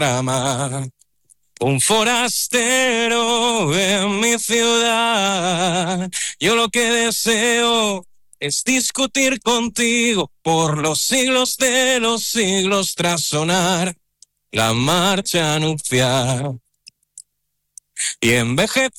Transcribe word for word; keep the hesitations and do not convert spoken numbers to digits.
amar. Un forastero en mi ciudad. Yo lo que deseo es discutir contigo por los siglos de los siglos tras sonar la marcha nupcial y envejecer